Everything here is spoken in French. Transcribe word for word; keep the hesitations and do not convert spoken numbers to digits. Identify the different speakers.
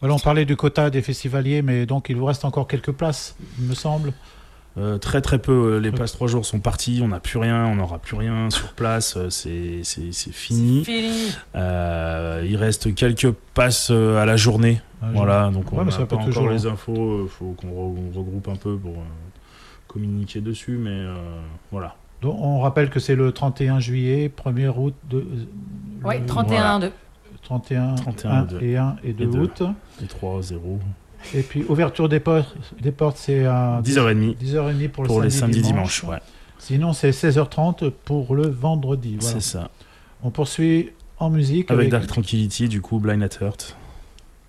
Speaker 1: Voilà, on parlait du quota des festivaliers, mais donc il vous reste encore quelques places, il me semble.
Speaker 2: Euh, très très peu. Les places trois jours sont parties. On n'a plus rien. On n'aura plus rien sur place. C'est, c'est, c'est fini.
Speaker 3: C'est fini.
Speaker 2: Euh, il reste quelques passes à la journée.
Speaker 1: Ah,
Speaker 2: voilà. Donc on
Speaker 1: ouais,
Speaker 2: n'a
Speaker 1: pas
Speaker 2: pas encore
Speaker 1: toujours,
Speaker 2: les
Speaker 1: hein.
Speaker 2: infos. Il faut qu'on re- regroupe un peu pour euh, communiquer dessus. Mais euh, voilà.
Speaker 1: Donc, on rappelle que c'est le trente et un juillet, premier août, de,
Speaker 3: Oui,
Speaker 1: le-
Speaker 3: trente et un deux.
Speaker 1: trente et un,
Speaker 2: trente et un,
Speaker 1: un
Speaker 2: deux.
Speaker 1: et un et deux
Speaker 2: Et deux.
Speaker 1: août.
Speaker 2: Et trois zéro.
Speaker 1: Et puis, ouverture des portes, des portes c'est à
Speaker 2: dix heures trente.
Speaker 1: dix heures trente pour,
Speaker 2: Pour
Speaker 1: le
Speaker 2: les
Speaker 1: samedi,
Speaker 2: samedis
Speaker 1: dimanche.
Speaker 2: dimanches. Ouais.
Speaker 1: Sinon, c'est seize heures trente pour le vendredi. Voilà.
Speaker 2: C'est ça.
Speaker 1: On poursuit en musique
Speaker 2: Avec
Speaker 1: avec,
Speaker 2: Dark Tranquillity, du coup, Blind at Heart.